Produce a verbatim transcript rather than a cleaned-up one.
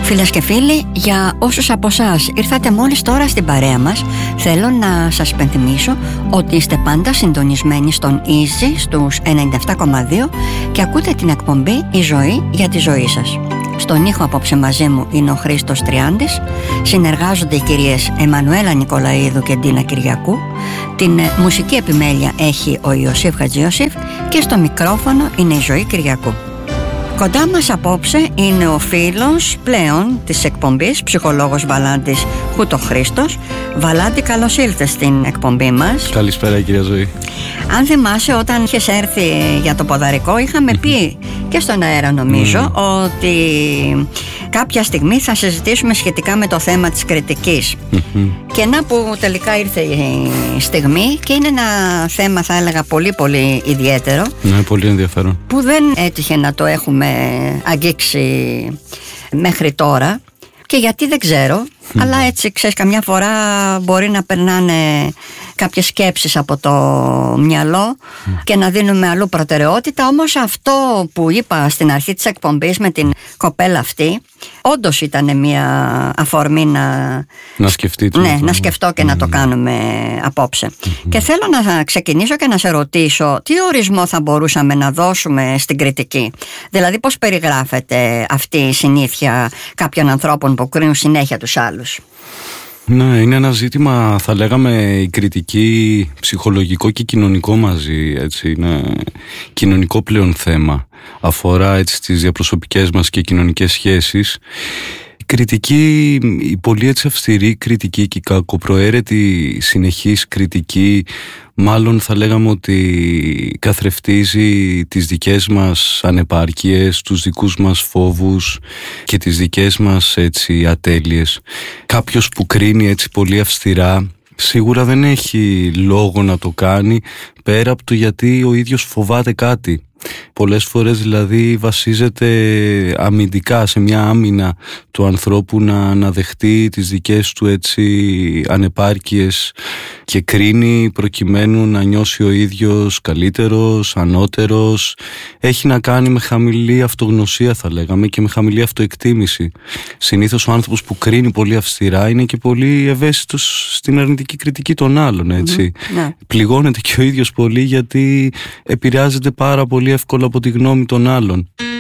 Φίλες και φίλοι, για όσους από εσάς ήρθατε μόλις τώρα στην παρέα μας, θέλω να σας πενθυμίσω ότι είστε πάντα συντονισμένοι στον Easy στους ενενήντα επτά κόμμα δύο και ακούτε την εκπομπή «Η ζωή για τη ζωή σας». Στον ήχο απόψε μαζί μου είναι ο Χρήστος Τριάντης, συνεργάζονται οι κυρίες Εμμανουέλα Νικολαίδου και Ντίνα Κυριακού, την μουσική επιμέλεια έχει ο Ιωσήφ Χατζιώσηφ και στο μικρόφωνο είναι η Ζωή Κυριακού. Κοντά μας απόψε είναι ο φίλος πλέον της εκπομπής, ψυχολόγος Βαλάντης Χούτο Χρήστος. Βαλάντη, καλώς ήλθες στην εκπομπή μας. Καλησπέρα κυρία Ζωή. Αν θυμάσαι, όταν είχες έρθει για το ποδαρικό, είχαμε πει και στον αέρα νομίζω mm. ότι κάποια στιγμή θα συζητήσουμε σχετικά με το θέμα της κριτικής. Mm-hmm. Και να που τελικά ήρθε η στιγμή και είναι ένα θέμα, θα έλεγα, πολύ πολύ ιδιαίτερο. Ναι, πολύ ενδιαφέρον. Που δεν έτυχε να το έχουμε αγγίξει μέχρι τώρα. Και γιατί δεν ξέρω, mm. αλλά έτσι ξέρεις, καμιά φορά μπορεί να περνάνε κάποιες σκέψεις από το μυαλό mm. και να δίνουμε αλλού προτεραιότητα. Όμως αυτό που είπα στην αρχή της εκπομπής με την κοπέλα αυτή, όντως ήταν μια αφορμή να, να, σκεφτείτε, ναι, να σκεφτώ και mm. να το κάνουμε απόψε. Mm. Και θέλω να ξεκινήσω και να σε ρωτήσω τι ορισμό θα μπορούσαμε να δώσουμε στην κριτική. Δηλαδή πώς περιγράφεται αυτή η συνήθεια κάποιων ανθρώπων που κρίνουν συνέχεια τους άλλους. Ναι, είναι ένα ζήτημα, θα λέγαμε, η κριτική ψυχολογικό και κοινωνικό μαζί, έτσι, είναι κοινωνικό πλέον θέμα. Αφορά έτσι τις διαπροσωπικές μας και κοινωνικές σχέσεις. Η κριτική, η πολύ έτσι αυστηρή κριτική και η κακοπροαίρετη συνεχής κριτική, μάλλον θα λέγαμε ότι καθρεφτίζει τις δικές μας ανεπάρκειες, τους δικούς μας φόβους και τις δικές μας έτσι ατέλειες. Κάποιος που κρίνει έτσι πολύ αυστηρά σίγουρα δεν έχει λόγο να το κάνει, πέρα από το γιατί ο ίδιος φοβάται κάτι. Πολλές φορές δηλαδή βασίζεται αμυντικά σε μια άμυνα του ανθρώπου να, να δεχτεί τις δικές του έτσι ανεπάρκειες και κρίνει προκειμένου να νιώσει ο ίδιος καλύτερος, ανώτερος. Έχει να κάνει με χαμηλή αυτογνωσία, θα λέγαμε, και με χαμηλή αυτοεκτίμηση. Συνήθως ο άνθρωπος που κρίνει πολύ αυστηρά είναι και πολύ ευαίσθητος στην αρνητική κριτική των άλλων, έτσι. Mm-hmm. Yeah. Πληγώνεται και ο ίδιος πολύ γιατί επηρεάζεται πάρα πολύ εύκολα από τη γνώμη των άλλων.